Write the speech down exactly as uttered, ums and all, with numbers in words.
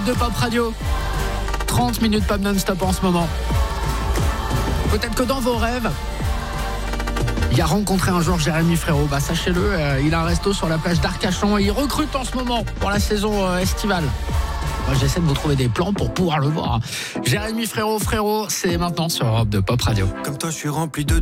Europe deux Pop Radio. trente minutes pop non-stop en ce moment. Peut-être que dans vos rêves, il a rencontré un jour Jérémy Frérot. Bah sachez-le, euh, il a un resto sur la plage d'Arcachon et il recrute en ce moment pour la saison euh, estivale. Moi, j'essaie de vous trouver des plans pour pouvoir le voir. Jérémy Frérot, frérot, c'est maintenant sur Europe deux Pop Radio. Comme toi, je suis rempli de